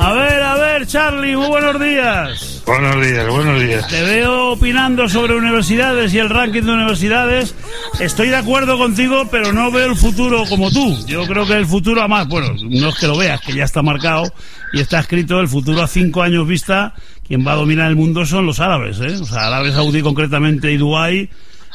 A ver, Charlie, muy buenos días. Buenos días. Te veo opinando sobre universidades y el ranking de universidades. Estoy de acuerdo contigo, pero no veo el futuro como tú. Yo creo que el futuro, además, bueno, no es que lo veas, que ya está marcado y está escrito, el futuro a 5 años vista, quien va a dominar el mundo son los árabes, ¿eh? O sea, Arabia Saudí concretamente y Dubái.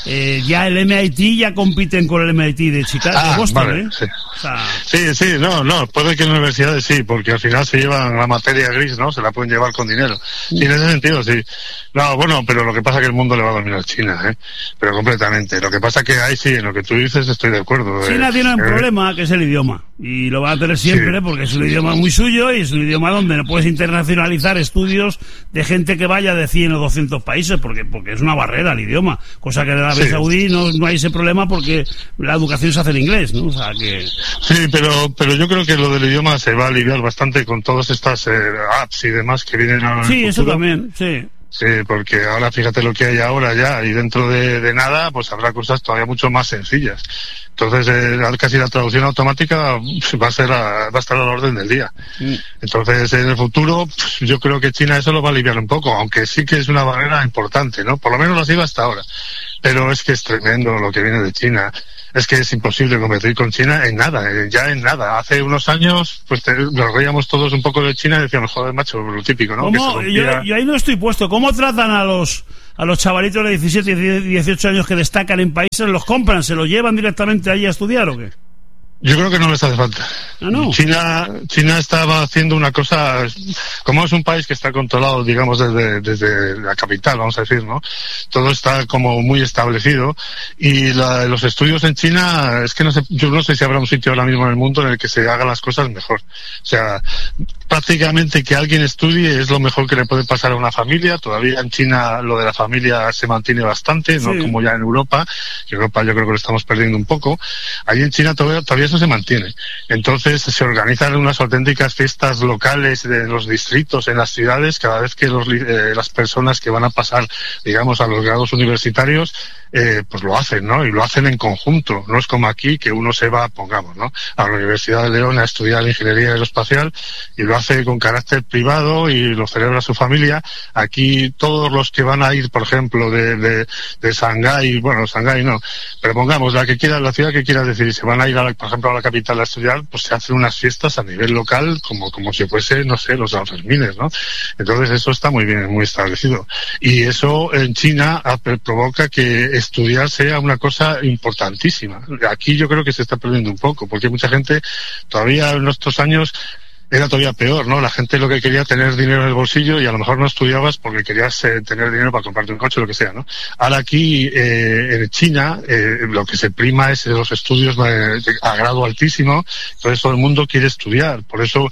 Ya el MIT ya compiten con el MIT de Chicago, de Boston, vale, ¿eh? Sí. O sea, sí, no, puede que en universidades sí, porque al final se llevan la materia gris, ¿no? Se la pueden llevar con dinero. Sí, en ese sentido, sí. No, bueno, pero lo que pasa es que el mundo le va a dominar China, ¿eh? Pero completamente. Lo que pasa es que ahí sí, en lo que tú dices estoy de acuerdo. China tiene un problema, que es el idioma. Y lo va a tener siempre, sí, porque es un idioma muy suyo y es un idioma donde no puedes internacionalizar estudios de gente que vaya de 100 o 200 países, porque es una barrera el idioma. Cosa que en Arabia Saudí no hay ese problema porque la educación se hace en inglés, ¿no? O sea que... Sí, pero yo creo que lo del idioma se va a aliviar bastante con todas estas apps y demás que vienen ahora. Sí, eso también, sí. Sí, porque ahora fíjate lo que hay ahora ya, y dentro de nada pues habrá cosas todavía mucho más sencillas. Entonces casi la traducción automática va a estar a la orden del día. Entonces en el futuro yo creo que China eso lo va a aliviar un poco, aunque sí que es una barrera importante, ¿no? Por lo menos lo ha sido hasta ahora. Pero es que es tremendo lo que viene de China. Es que es imposible competir con China en nada, ya en nada. Hace unos años, pues nos reíamos todos un poco de China y decíamos, joder, macho, lo típico, ¿no? ¿Cómo? Yo ahí no estoy puesto. ¿Cómo tratan a los chavalitos de 17 y 18 años que destacan en países? ¿Los compran? ¿Se los llevan directamente allí a estudiar o qué? Yo creo que no les hace falta. ¿No? China estaba haciendo una cosa, como es un país que está controlado, digamos, desde la capital, vamos a decir, ¿no? Todo está como muy establecido y los estudios en China, es que yo no sé si habrá un sitio ahora mismo en el mundo en el que se hagan las cosas mejor. O sea, prácticamente que alguien estudie es lo mejor que le puede pasar a una familia. Todavía en China lo de la familia se mantiene bastante, no como ya en Europa. En Europa yo creo que lo estamos perdiendo un poco. Allí en China todavía eso se mantiene. Entonces se organizan unas auténticas fiestas locales de los distritos, en las ciudades, cada vez que las personas que van a pasar, digamos, a los grados universitarios, pues lo hacen, ¿no? Y lo hacen en conjunto. No es como aquí que uno se va, pongamos, ¿no?, a la Universidad de León a estudiar ingeniería aeroespacial y lo hace con carácter privado y lo celebra su familia. Aquí todos los que van a ir, por ejemplo, de Shanghái, bueno, Shanghái no, pero pongamos la ciudad que quiera decir, se van a ir por ejemplo a la capital a estudiar, pues se hacen unas fiestas a nivel local como si fuese, no sé, los Sanfermines, ¿no? Entonces eso está muy bien, muy establecido. Y eso en China provoca que estudiar sea una cosa importantísima. Aquí yo creo que se está perdiendo un poco, porque mucha gente todavía en nuestros años era todavía peor, ¿no? La gente lo que quería tener dinero en el bolsillo y a lo mejor no estudiabas porque querías tener dinero para comprarte un coche o lo que sea, ¿no? Ahora aquí, en China, lo que se prima es los estudios a grado altísimo, entonces todo el mundo quiere estudiar. Por eso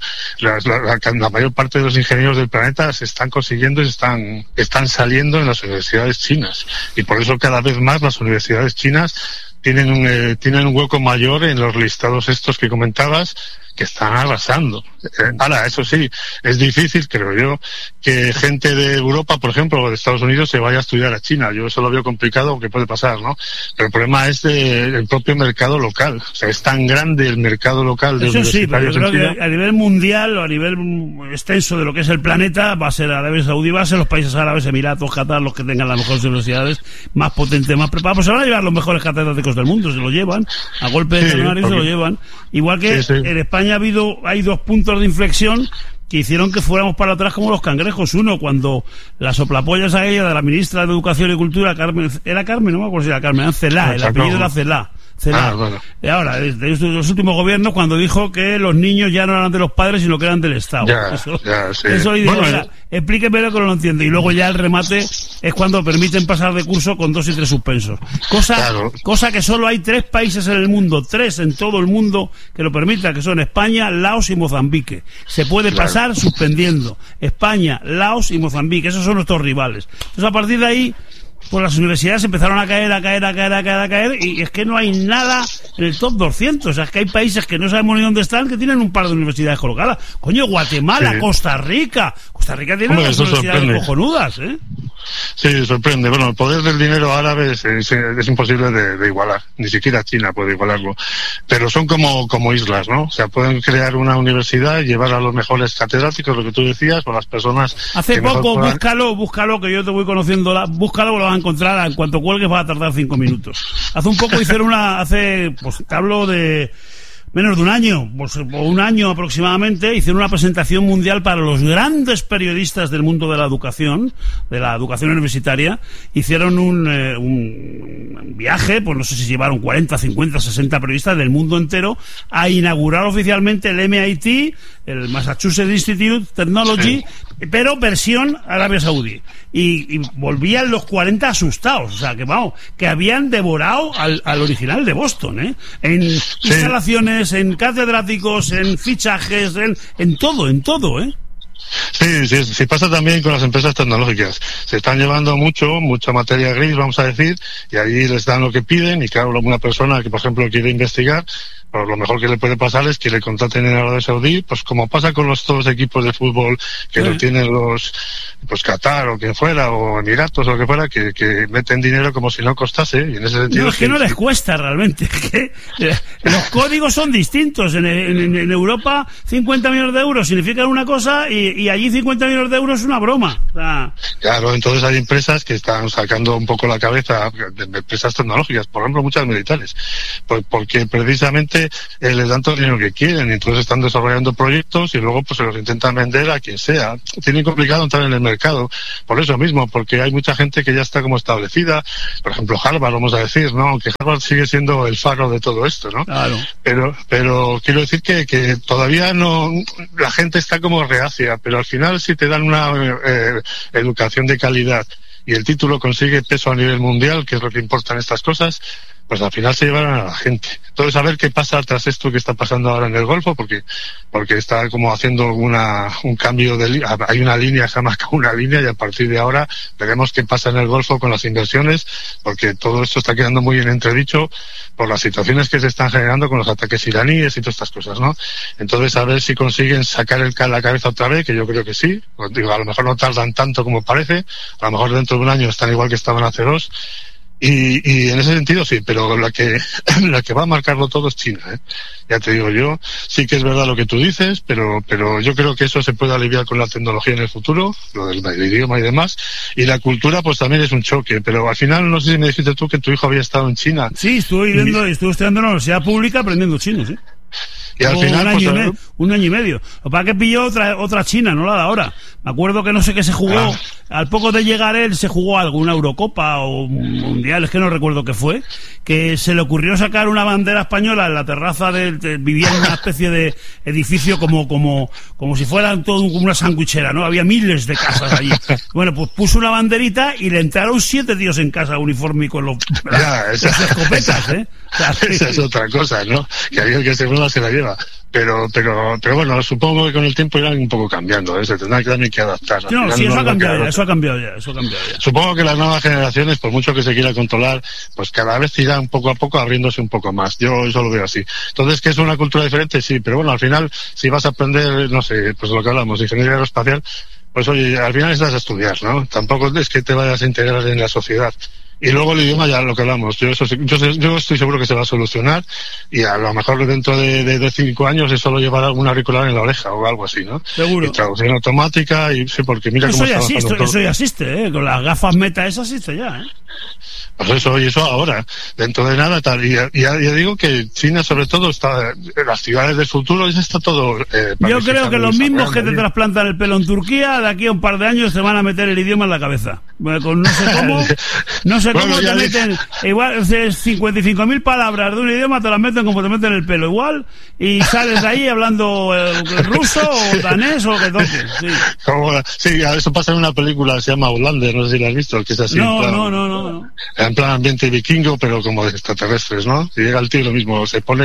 la mayor parte de los ingenieros del planeta se están consiguiendo y están saliendo en las universidades chinas. Y por eso cada vez más las universidades chinas tienen un hueco mayor en los listados estos que comentabas, que están arrasando. Ahora, eso sí, es difícil, creo yo, que gente de Europa, por ejemplo, o de Estados Unidos se vaya a estudiar a China. Yo eso lo veo complicado, aunque puede pasar, ¿no? Pero el problema es del propio mercado local. O sea, es tan grande el mercado local de eso universitarios sí, pero yo creo en China. que a nivel mundial o a nivel extenso de lo que es el planeta, va a ser Arabia Saudí, va a ser los países árabes, Emiratos, Qatar, los que tengan las mejores universidades, más potentes, más preparados. Pues se van a llevar los mejores catedráticos del mundo, se lo llevan, a golpe de talonario se lo llevan. Igual que en España hay dos puntos de inflexión que hicieron que fuéramos para atrás como los cangrejos. Uno, cuando la soplapollas a ella de la ministra de Educación y Cultura, Carmen, no me acuerdo si era Carmen, era Celaá, el apellido era Celaá. Bueno. Y ahora, desde los últimos gobiernos, cuando dijo que los niños ya no eran de los padres, sino que eran del Estado. Eso explíquemelo que no lo entiendo. Y luego ya el remate es cuando permiten pasar de curso con 2 y 3 suspensos. Cosa que solo hay 3 países en el mundo, 3 en todo el mundo que lo permitan, que son España, Laos y Mozambique. Se puede pasar suspendiendo. España, Laos y Mozambique. Esos son nuestros rivales. Entonces, a partir de ahí, pues las universidades empezaron a caer y es que no hay nada en el top 200. O sea, es que hay países que no sabemos ni dónde están, que tienen un par de universidades colocadas. Coño, Guatemala, Costa Rica tiene unas universidades cojonudas, ¿eh? Sí, sorprende. Bueno, el poder del dinero árabe es imposible de igualar. Ni siquiera China puede igualarlo. Pero son como islas, ¿no? O sea, pueden crear una universidad y llevar a los mejores catedráticos, lo que tú decías, o las personas... Hace poco, búscalo, que yo te voy conociendo, búscalo, lo vas a encontrar, en cuanto cuelgues va a tardar 5 minutos. Hace un poco hicieron pues te hablo de... menos de un año, pues un año aproximadamente, hicieron una presentación mundial para los grandes periodistas del mundo de la educación universitaria. Hicieron un viaje, pues no sé si llevaron 40, 50, 60 periodistas del mundo entero a inaugurar oficialmente el MIT, el Massachusetts Institute of Technology, sí, pero versión Arabia Saudí. Y volvían los 40 asustados, o sea, que habían devorado al original de Boston, en instalaciones, en catedráticos, en fichajes, en todo, Sí, pasa también con las empresas tecnológicas. Se están llevando mucha materia gris, vamos a decir, y allí les dan lo que piden, y claro, una persona que, por ejemplo, quiere investigar, pues lo mejor que le puede pasar es que le contraten en Arabia Saudí, pues como pasa con todos los equipos de fútbol que lo tienen pues Qatar o quien fuera, o Emiratos o lo que fuera, que meten dinero como si no costase, y en ese sentido... No, es que no les cuesta realmente, que los códigos son distintos. En Europa 50 millones de euros significan una cosa, y allí 50 millones de euros es una broma. O sea... Claro, entonces hay empresas que están sacando un poco la cabeza, de empresas tecnológicas, por ejemplo muchas militares, porque precisamente les dan todo el dinero que quieren, y entonces están desarrollando proyectos y luego pues se los intentan vender a quien sea. Tienen complicado entrar en el mercado por eso mismo, porque hay mucha gente que ya está como establecida. Por ejemplo, Harvard, vamos a decir, ¿no? Aunque Harvard sigue siendo el faro de todo esto, ¿no? Claro. Pero quiero decir que todavía no, la gente está como reacia, pero al final si te dan una educación de calidad y el título consigue peso a nivel mundial, que es lo que importa en estas cosas, pues al final se llevarán a la gente. Entonces, a ver qué pasa tras esto que está pasando ahora en el Golfo, porque está como haciendo un cambio hay una línea, se ha marcado una línea, y a partir de ahora veremos qué pasa en el Golfo con las inversiones, porque todo esto está quedando muy en entredicho por las situaciones que se están generando con los ataques iraníes y todas estas cosas, ¿no? Entonces, a ver si consiguen sacar la cabeza otra vez, que yo creo que sí. Pues digo, a lo mejor no tardan tanto como parece, a lo mejor dentro de un año están igual que estaban hace 2, y en ese sentido sí, pero la que va a marcarlo todo es China, ¿eh? Ya te digo yo, sí que es verdad lo que tú dices, pero yo creo que eso se puede aliviar con la tecnología en el futuro, lo del idioma y demás, y la cultura pues también es un choque, pero al final no sé si me dijiste tú que tu hijo había estado en China. Sí, estuve estudiando en la universidad pública aprendiendo chino, sí. Y al final, un año y medio. Lo que pasa es que pilló otra China, no la de ahora. Me acuerdo que no sé qué se jugó. Al poco de llegar él, se jugó alguna Eurocopa o Mundial, es que no recuerdo qué fue. Que se le ocurrió sacar una bandera española en la terraza vivía en una especie de edificio como si fueran todo una sandwichera, ¿no? Había miles de casas allí. Bueno, pues puso una banderita y le entraron 7 tíos en casa uniforme con las escopetas, ¿eh? O sea, esa es otra cosa, ¿no? Que alguien que se mueva se la lleva. Pero bueno, supongo que con el tiempo irán un poco cambiando, ¿eh? Se tendrán también que adaptar. No, sí, eso ha cambiado ya. Supongo que las nuevas generaciones, por mucho que se quiera controlar, pues cada vez irán poco a poco abriéndose un poco más. Yo eso lo veo así. Entonces, ¿que es una cultura diferente? Sí, pero bueno, al final, si vas a aprender, no sé, pues lo que hablamos, ingeniería aeroespacial, pues oye, al final estás a estudiar, ¿no? Tampoco es que te vayas a integrar en la sociedad. Y luego el idioma, ya lo que hablamos, yo estoy seguro que se va a solucionar, y a lo mejor dentro de 5 años es solo llevar algún auricular en la oreja o algo así, ¿no? Seguro. Y traducción automática, y sí, porque mira cómo está avanzando todo. Eso ya existe, con las gafas Meta esas existe ya, Pues eso ahora, dentro de nada tal, y ya digo que China sobre todo está, en las ciudades del futuro ya está todo... yo creo que los mismos que te trasplantan el pelo en Turquía, de aquí a un par de años te van a meter el idioma en la cabeza. Con no sé cómo te meten, igual 55.000 palabras de un idioma te las meten como te meten el pelo igual, y sales de ahí hablando ruso o danés o lo que toque. Sí, eso pasa en una película, se llama Outlander, no sé si la has visto, que es así. No. En plan ambiente vikingo, pero como de extraterrestres, ¿no? Y llega el tío lo mismo, se pone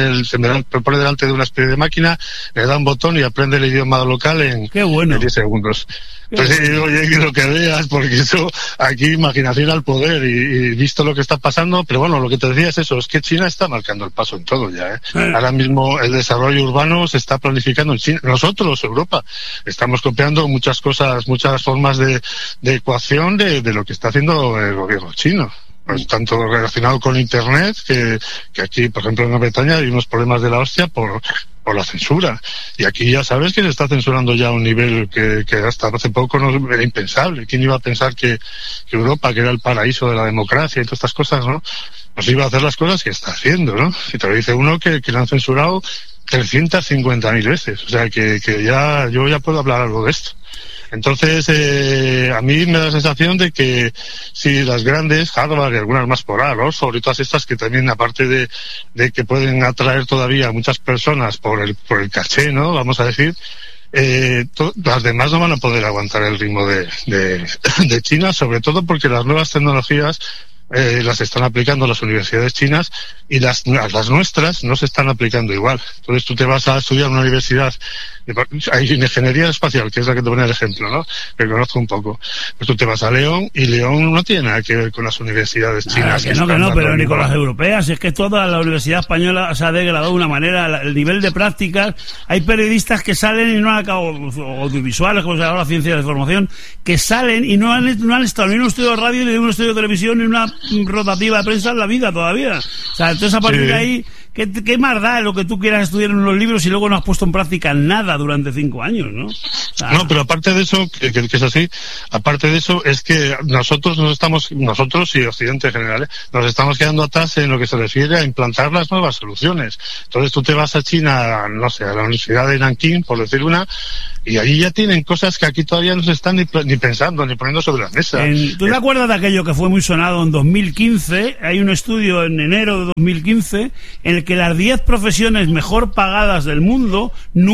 delante de una especie de máquina, le da un botón y aprende el idioma local en 10 segundos. Pues sí, oye, que lo que veas, porque eso, aquí imaginación al poder y visto lo que está pasando, pero bueno, lo que te decía es eso, es que China está marcando el paso en todo ya, ¿eh? Ahora mismo el desarrollo urbano se está planificando en China. Nosotros, Europa, estamos copiando muchas cosas, muchas formas de ecuación de lo que está haciendo el gobierno chino. Pues tanto relacionado con Internet, que aquí, por ejemplo, en Gran Bretaña hay unos problemas de la hostia por la censura. Y aquí ya sabes que se está censurando ya a un nivel que hasta hace poco no era impensable. ¿Quién iba a pensar que Europa, que era el paraíso de la democracia y todas estas cosas, ¿no? Pues iba a hacer las cosas que está haciendo, ¿no? Y te lo dice uno que le han censurado 350.000 veces. O sea, que yo ya puedo hablar algo de esto. Entonces, a mí me da la sensación de que si las grandes, Harvard y algunas más por ahí, Oxford y todas estas que también, aparte de que pueden atraer todavía a muchas personas por el caché, ¿no? Vamos a decir, las demás no van a poder aguantar el ritmo de China, sobre todo porque las nuevas tecnologías las están aplicando las universidades chinas y las nuestras no se están aplicando igual. Entonces tú te vas a estudiar en una universidad, hay ingeniería espacial, que es la que te pone el ejemplo, ¿no? Que conozco un poco. Pues tú te vas a León y León no tiene nada que ver con las universidades chinas. Que no, pero ni con las europeas. Es que toda la universidad española se ha degradado de una manera. El nivel de prácticas, hay periodistas que salen y no han acabado, audiovisuales, como se llama la ciencia de formación, que salen y no han estado ni en un estudio de radio, ni en un estudio de televisión, ni en una rotativa de prensa en la vida todavía. O sea, entonces a partir de ahí, ¿qué más da lo que tú quieras estudiar en los libros y luego no has puesto en práctica nada durante 5 años, ¿no? O sea, no, pero aparte de eso, que es así, aparte de eso es que nosotros y Occidente en general, nos estamos quedando atrás en lo que se refiere a implantar las nuevas soluciones. Entonces tú te vas a China, no sé, a la Universidad de Nankín, por decir una, y allí ya tienen cosas que aquí todavía no se están ni pensando, ni poniendo sobre la mesa. ¿Tú te acuerdas de aquello que fue muy sonado en 2015? Hay un estudio en enero de 2015 en el que las 10 profesiones mejor pagadas del mundo,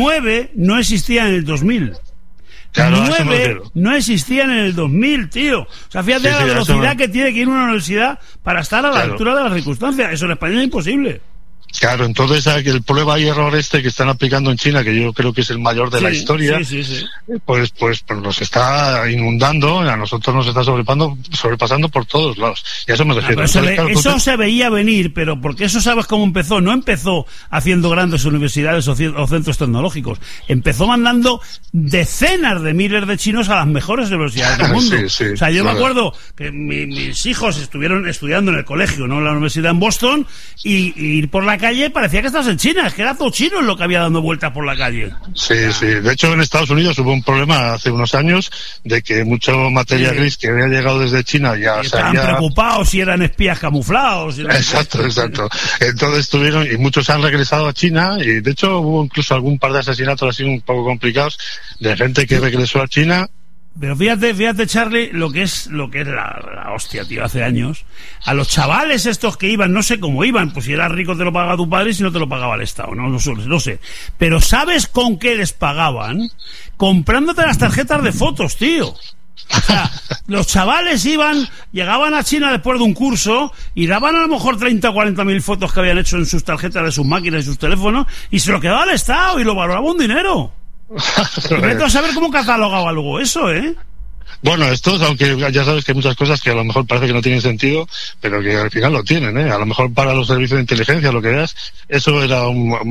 9 no existían en el 2000. Claro, 9 no existían en el 2000, tío. O sea, fíjate la velocidad que tiene que ir una universidad para estar a la altura de las circunstancias. Eso en España es imposible. Claro, entonces el prueba y error que están aplicando en China, que yo creo que es el mayor de la historia, pues nos está inundando, a nosotros nos está sobrepasando por todos lados. Y a eso me refiero. Eso se veía venir, pero porque eso sabes cómo empezó. No empezó haciendo grandes universidades o centros tecnológicos. Empezó mandando decenas de miles de chinos a las mejores universidades del mundo. O sea, yo me acuerdo que mis hijos estuvieron estudiando en el colegio, no en la universidad en Boston, y ir por la calle parecía que estabas en China, es que era todo chino lo que había dando vueltas por la calle. Sí. De hecho, en Estados Unidos hubo un problema hace unos años de que mucho materia gris que había llegado desde China ya estaban preocupados si eran espías camuflados. Exacto. Entonces y muchos han regresado a China, y de hecho hubo incluso algún par de asesinatos así un poco complicados de gente que regresó a China. Pero fíjate, Charlie, lo que es la hostia, tío, hace años. A los chavales estos que iban, no sé cómo iban, pues si eras rico te lo pagaba tu padre y si no te lo pagaba el Estado, no sé. Pero ¿sabes con qué les pagaban? Comprándote las tarjetas de fotos, tío. O sea, los chavales llegaban a China después de un curso y daban a lo mejor 30 o 40.000 fotos que habían hecho en sus tarjetas de sus máquinas y sus teléfonos y se lo quedaba el Estado y lo valoraba un dinero. Vete a saber cómo catalogaba luego eso, ¿eh? Bueno, estos, aunque ya sabes que hay muchas cosas que a lo mejor parece que no tienen sentido, pero que al final lo tienen, ¿eh? A lo mejor para los servicios de inteligencia, lo que veas, eso era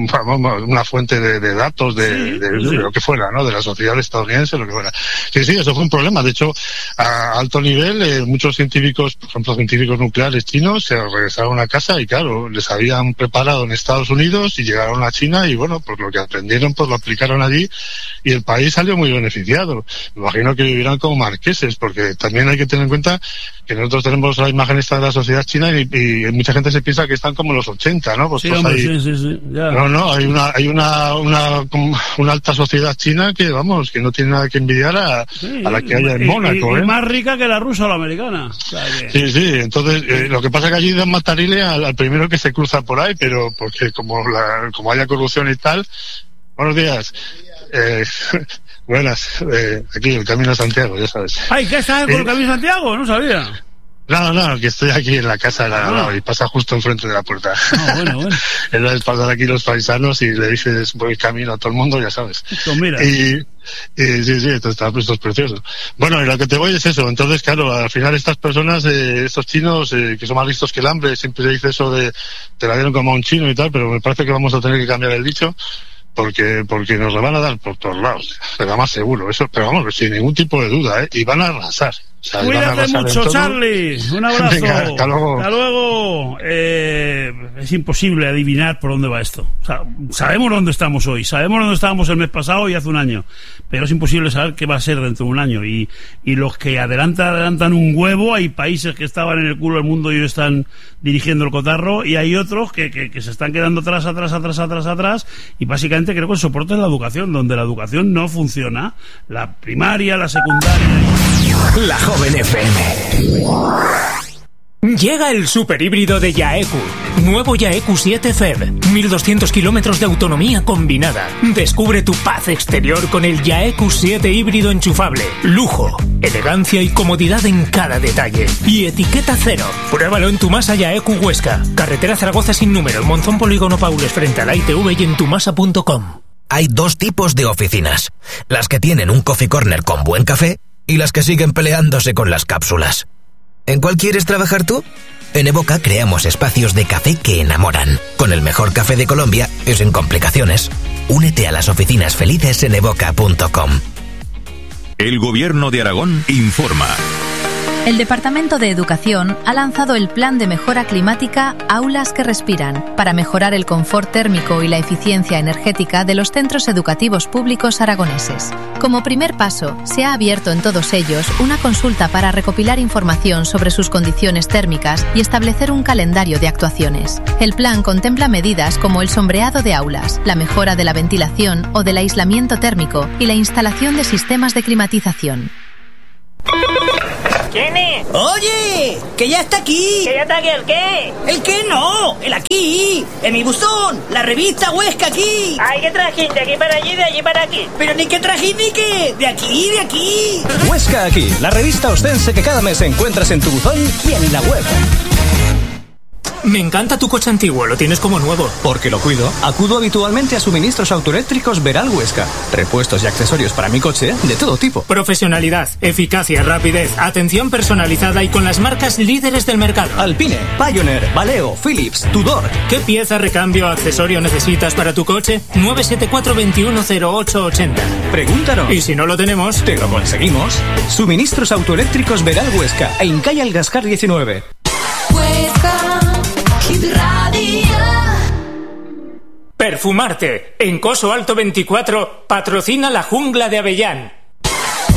una fuente de datos de lo que fuera, ¿no? De la sociedad estadounidense, lo que fuera. Sí, eso fue un problema. De hecho, a alto nivel, muchos científicos, por ejemplo, científicos nucleares chinos, se regresaron a casa y, claro, les habían preparado en Estados Unidos y llegaron a China y, bueno, pues lo que aprendieron, pues lo aplicaron allí y el país salió muy beneficiado. Me imagino que vivirán como marqueses, porque también hay que tener en cuenta que nosotros tenemos la imagen esta de la sociedad china y mucha gente se piensa que están como en los 80, ¿no? Pues sí, hombre, sí, ya. No, hay una alta sociedad china que, vamos, que no tiene nada que envidiar a la que haya en Mónaco, y más rica que la rusa o la americana. O sea que... Sí, entonces lo que pasa es que allí dan matarile al primero que se cruza por ahí, pero porque como haya corrupción y tal. Buenos días. Buenas, aquí el Camino de Santiago, ya sabes. ¡Ay, qué estás con el Camino de Santiago! No sabía. No, que estoy aquí en la casa de al lado y pasa justo enfrente de la puerta. Bueno. Entonces pasan aquí los paisanos y le dices buen camino a todo el mundo, ya sabes. Pues mira. Sí, esto es precioso. Bueno, y lo que te voy es eso. Entonces, claro, al final estas personas, estos chinos, que son más listos que el hambre, siempre se dice eso de te la dieron como a un chino y tal, pero me parece que vamos a tener que cambiar el dicho. Porque nos lo van a dar por todos lados, será más seguro, eso, pero vamos, sin ningún tipo de duda, y van a arrasar. O sea, cuídate mucho, Charlie. Un abrazo. Venga, hasta luego. Hasta luego. Es imposible adivinar por dónde va esto. O sea, sabemos dónde estamos hoy, sabemos dónde estábamos el mes pasado y hace un año, pero es imposible saber qué va a ser dentro de un año. Y los que adelantan un huevo, hay países que estaban en el culo del mundo y hoy están dirigiendo el cotarro, y hay otros que se están quedando atrás, y básicamente creo que el soporte es la educación, donde la educación no funciona, la primaria, la secundaria. La Joven FM. Llega el superhíbrido de Yaeku. Nuevo Yaeku 7 FEV. 1200 kilómetros de autonomía combinada. Descubre tu paz exterior con el Yaeku 7 híbrido enchufable. Lujo, elegancia y comodidad en cada detalle. Y etiqueta cero. Pruébalo en Tumasa Yaeku Huesca. Carretera Zaragoza sin número. Monzón Polígono Paules frente a la ITV y en tumasa.com. Hay dos tipos de oficinas. Las que tienen un coffee corner con buen café y las que siguen peleándose con las cápsulas. ¿En cuál quieres trabajar tú? En Evoca creamos espacios de café que enamoran. Con el mejor café de Colombia y sin complicaciones. Únete a las oficinas felices en evoca.com. El Gobierno de Aragón informa. El Departamento de Educación ha lanzado el Plan de Mejora Climática Aulas que Respiran para mejorar el confort térmico y la eficiencia energética de los centros educativos públicos aragoneses. Como primer paso, se ha abierto en todos ellos una consulta para recopilar información sobre sus condiciones térmicas y establecer un calendario de actuaciones. El plan contempla medidas como el sombreado de aulas, la mejora de la ventilación o del aislamiento térmico y la instalación de sistemas de climatización. ¿Quién es? ¡Oye! ¡Que ya está aquí! ¿Que ya está aquí el qué? ¿El qué no? ¡El aquí! ¡En mi buzón! ¡La revista Huesca aquí! ¡Ay, qué trajín! De aquí para allí, de allí para aquí. ¡Pero ni qué trajín ni qué! ¡De aquí, de aquí! Huesca aquí, la revista ostense que cada mes encuentras en tu buzón y en la web. Me encanta tu coche antiguo, lo tienes como nuevo. Porque lo cuido. Acudo habitualmente a suministros autoeléctricos Veral Huesca. Repuestos y accesorios para mi coche de todo tipo. Profesionalidad, eficacia, rapidez, atención personalizada y con las marcas líderes del mercado. Alpine, Pioneer, Valeo, Philips, Tudor. ¿Qué pieza, recambio o accesorio necesitas para tu coche? 974 210880. Pregúntanos. Y si no lo tenemos, te lo conseguimos. Suministros autoeléctricos Veral Huesca. En calle Algascar 19. Huesca. Perfumarte. En Coso Alto 24 patrocina la Jungla de Avellán.